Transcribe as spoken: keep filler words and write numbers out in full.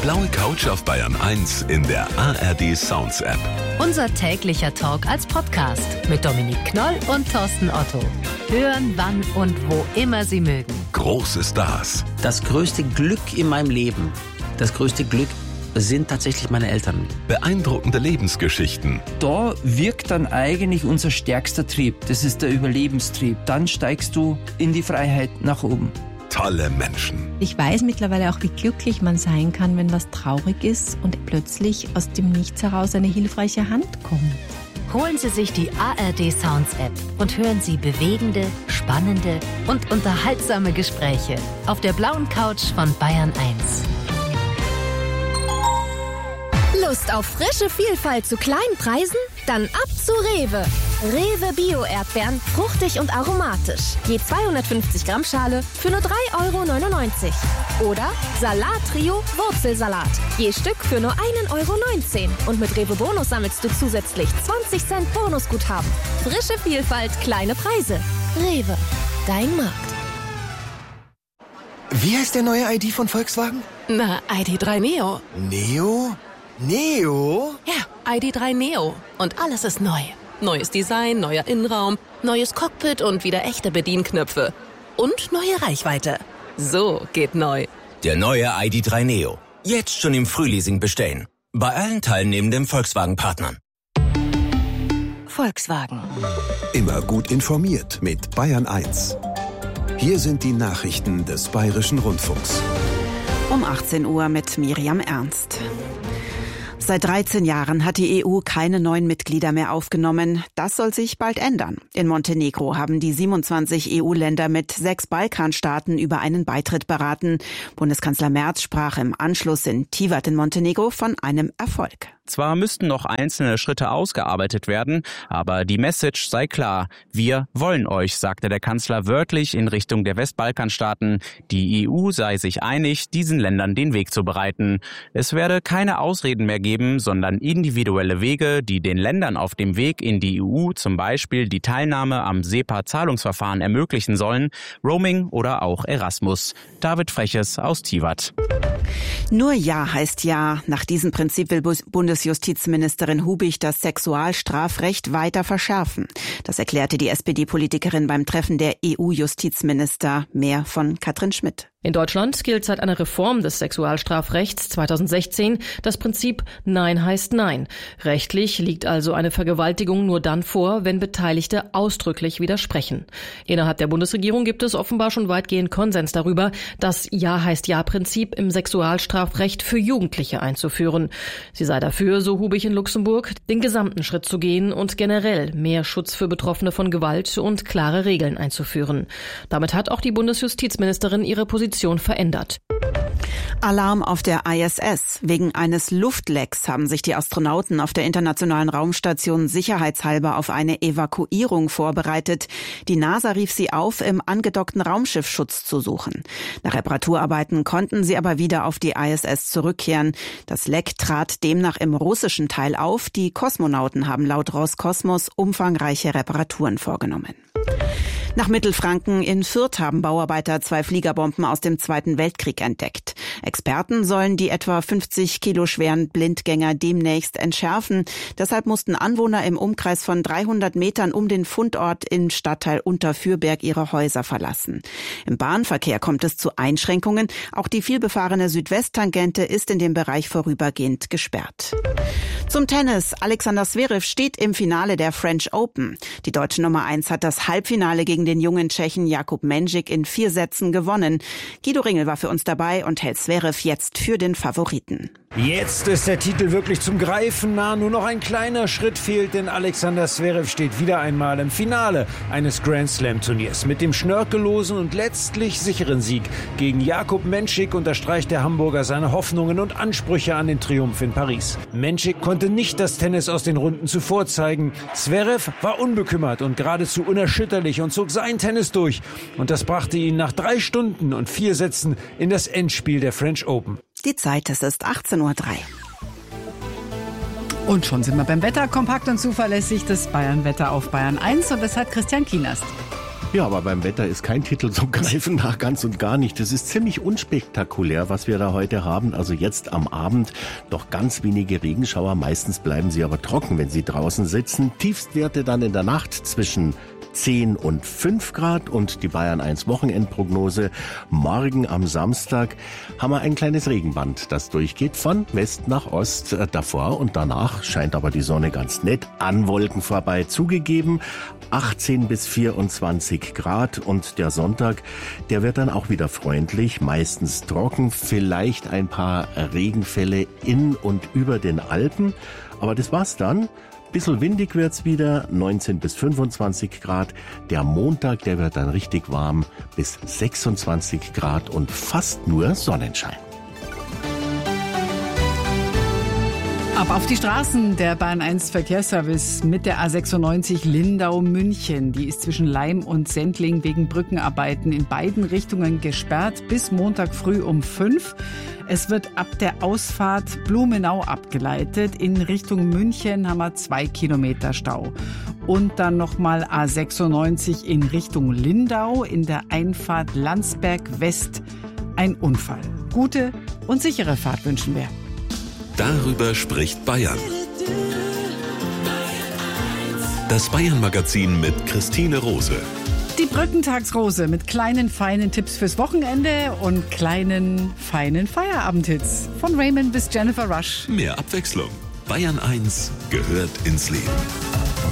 blaue Couch auf Bayern eins in der A R D Sounds App. Unser täglicher Talk als Podcast mit Dominik Knoll und Thorsten Otto. Hören, wann und wo immer Sie mögen. Große Stars. Das größte Glück in meinem Leben, das größte Glück sind tatsächlich meine Eltern. Beeindruckende Lebensgeschichten. Da wirkt dann eigentlich unser stärkster Trieb. Das ist der Überlebenstrieb. Dann steigst du in die Freiheit nach oben. Tolle Menschen. Ich weiß mittlerweile auch, wie glücklich man sein kann, wenn was traurig ist und plötzlich aus dem Nichts heraus eine hilfreiche Hand kommt. Holen Sie sich die A R D Sounds App und hören Sie bewegende, spannende und unterhaltsame Gespräche auf der blauen Couch von Bayern eins. Lust auf frische Vielfalt zu kleinen Preisen? Dann ab zu Rewe. Rewe Bio-Erdbeeren, fruchtig und aromatisch. Je zweihundertfünfzig Gramm Schale für nur drei Euro neunundneunzig. Oder Salat-Trio Wurzelsalat. Je Stück für nur ein Euro neunzehn. Und mit Rewe Bonus sammelst du zusätzlich zwanzig Cent Bonusguthaben. Frische Vielfalt, kleine Preise. Rewe, dein Markt. Wie heißt der neue I D von Volkswagen? Na, I D drei Neo. Neo? Neo? Ja, I D drei Neo. Und alles ist neu. Neues Design, neuer Innenraum, neues Cockpit und wieder echte Bedienknöpfe. Und neue Reichweite. So geht neu. Der neue I D drei Neo. Jetzt schon im Frühleasing bestellen. Bei allen teilnehmenden Volkswagen-Partnern. Volkswagen. Immer gut informiert mit Bayern eins. Hier sind die Nachrichten des Bayerischen Rundfunks. Um achtzehn Uhr mit Miriam Ernst. Seit dreizehn Jahren hat die E U keine neuen Mitglieder mehr aufgenommen. Das soll sich bald ändern. In Montenegro haben die siebenundzwanzig E U-Länder mit sechs Balkanstaaten über einen Beitritt beraten. Bundeskanzler Merz sprach im Anschluss in Tivat in Montenegro von einem Erfolg. Zwar müssten noch einzelne Schritte ausgearbeitet werden, aber die Message sei klar. Wir wollen euch, sagte der Kanzler wörtlich in Richtung der Westbalkanstaaten. Die E U sei sich einig, diesen Ländern den Weg zu bereiten. Es werde keine Ausreden mehr geben, sondern individuelle Wege, die den Ländern auf dem Weg in die E U zum Beispiel die Teilnahme am SEPA-Zahlungsverfahren ermöglichen sollen, Roaming oder auch Erasmus. David Freches aus Tivat. Nur Ja heißt Ja. Nach diesem Prinzip will Bundesjustizministerin Hubig das Sexualstrafrecht weiter verschärfen. Das erklärte die S P D-Politikerin beim Treffen der E U-Justizminister. Mehr von Katrin Schmidt. In Deutschland gilt seit einer Reform des Sexualstrafrechts zweitausendsechzehn das Prinzip Nein heißt Nein. Rechtlich liegt also eine Vergewaltigung nur dann vor, wenn Beteiligte ausdrücklich widersprechen. Innerhalb der Bundesregierung gibt es offenbar schon weitgehend Konsens darüber, das Ja heißt Ja-Prinzip im Sexualstrafrecht für Jugendliche einzuführen. Sie sei dafür, so Hubig in Luxemburg, den gesamten Schritt zu gehen und generell mehr Schutz für Betroffene von Gewalt und klare Regeln einzuführen. Damit hat auch die Bundesjustizministerin ihre Position verändert. Alarm auf der I S S. Wegen eines Luftlecks haben sich die Astronauten auf der Internationalen Raumstation sicherheitshalber auf eine Evakuierung vorbereitet. Die NASA rief sie auf, im angedockten Raumschiff Schutz zu suchen. Nach Reparaturarbeiten konnten sie aber wieder auf die I S S zurückkehren. Das Leck trat demnach im russischen Teil auf. Die Kosmonauten haben laut Roskosmos umfangreiche Reparaturen vorgenommen. Nach Mittelfranken in Fürth haben Bauarbeiter zwei Fliegerbomben aus dem Zweiten Weltkrieg entdeckt. Experten sollen die etwa fünfzig Kilo schweren Blindgänger demnächst entschärfen. Deshalb mussten Anwohner im Umkreis von dreihundert Metern um den Fundort im Stadtteil Unterfürberg ihre Häuser verlassen. Im Bahnverkehr kommt es zu Einschränkungen. Auch die vielbefahrene Südwesttangente ist in dem Bereich vorübergehend gesperrt. Zum Tennis. Alexander Zverev steht im Finale der French Open. Die deutsche Nummer eins hat das Halbfinale gegen den jungen Tschechen Jakub Menšik in vier Sätzen gewonnen. Guido Ringel war für uns dabei und hält Zverev jetzt für den Favoriten. Jetzt ist der Titel wirklich zum Greifen nah. Nur noch ein kleiner Schritt fehlt, denn Alexander Zverev steht wieder einmal im Finale eines Grand-Slam-Turniers. Mit dem schnörkellosen und letztlich sicheren Sieg gegen Jakub Menšik unterstreicht der Hamburger seine Hoffnungen und Ansprüche an den Triumph in Paris. Menšik konnte nicht das Tennis aus den Runden zuvor zeigen. Zverev war unbekümmert und geradezu unerschütterlich und zog sein Tennis durch. Und das brachte ihn nach drei Stunden und vier Sätzen in das Endspiel der French Open. Die Zeit, es ist achtzehn Uhr drei. Und schon sind wir beim Wetter. Kompakt und zuverlässig das Bayern-Wetter auf Bayern eins. Und das hat Christian Kienast. Ja, aber beim Wetter ist kein Titel zum Greifen nach, ganz und gar nicht. Das ist ziemlich unspektakulär, was wir da heute haben. Also jetzt am Abend doch ganz wenige Regenschauer. Meistens bleiben sie aber trocken, wenn Sie draußen sitzen. Tiefstwerte dann in der Nacht zwischen zehn und fünf Grad und die Bayern eins Wochenendprognose. Morgen am Samstag haben wir ein kleines Regenband, das durchgeht von West nach Ost. Davor und danach scheint aber die Sonne ganz nett an Wolken vorbei. Zugegeben, achtzehn bis vierundzwanzig Grad und der Sonntag, der wird dann auch wieder freundlich, meistens trocken, vielleicht ein paar Regenfälle in und über den Alpen. Aber das war's dann. Bisschen windig wird's wieder, neunzehn bis fünfundzwanzig Grad. Der Montag, der wird dann richtig warm, bis sechsundzwanzig Grad und fast nur Sonnenschein. Ab auf die Straßen, der Bayern eins Verkehrsservice mit der A sechsundneunzig Lindau-München. Die ist zwischen Laim und Sendling wegen Brückenarbeiten in beiden Richtungen gesperrt bis Montag früh um fünf. Es wird ab der Ausfahrt Blumenau abgeleitet. In Richtung München haben wir zwei Kilometer Stau. Und dann nochmal A sechsundneunzig in Richtung Lindau in der Einfahrt Landsberg West. Ein Unfall. Gute und sichere Fahrt wünschen wir. Darüber spricht Bayern. Das Bayern-Magazin mit Christine Rose. Die Brückentagsrose mit kleinen, feinen Tipps fürs Wochenende und kleinen, feinen Feierabendhits. Von Raymond bis Jennifer Rush. Mehr Abwechslung. Bayern eins gehört ins Leben.